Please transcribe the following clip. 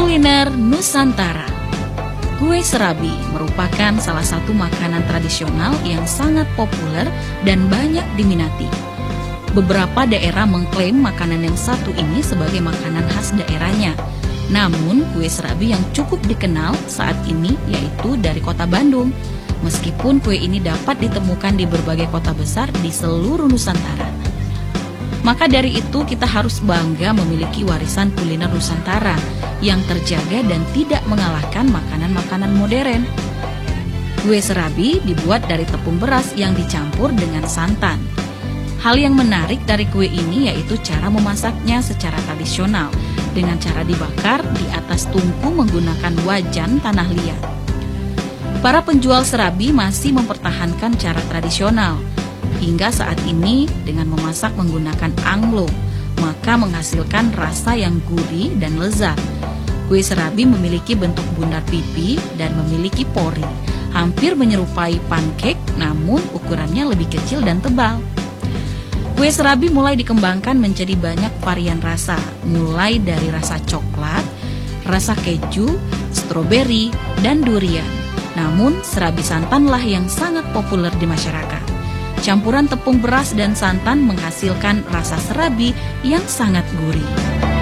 Kuliner Nusantara. Kue serabi merupakan salah satu makanan tradisional yang sangat populer dan banyak diminati. Beberapa daerah mengklaim makanan yang satu ini sebagai makanan khas daerahnya. Namun, kue serabi yang cukup dikenal saat ini yaitu dari kota Bandung. Meskipun kue ini dapat ditemukan di berbagai kota besar di seluruh Nusantara. Maka dari itu kita harus bangga memiliki warisan kuliner Nusantara yang terjaga dan tidak mengalahkan makanan-makanan modern. Kue serabi dibuat dari tepung beras yang dicampur dengan santan. Hal yang menarik dari kue ini yaitu cara memasaknya secara tradisional dengan cara dibakar di atas tungku menggunakan wajan tanah liat. Para penjual serabi masih mempertahankan cara tradisional. Hingga saat ini dengan memasak menggunakan anglo, maka menghasilkan rasa yang gurih dan lezat. Kue serabi memiliki bentuk bundar pipi dan memiliki pori, hampir menyerupai pancake namun ukurannya lebih kecil dan tebal. Kue serabi mulai dikembangkan menjadi banyak varian rasa, mulai dari rasa coklat, rasa keju, stroberi, dan durian. Namun serabi santanlah yang sangat populer di masyarakat. Campuran tepung beras dan santan menghasilkan rasa serabi yang sangat gurih.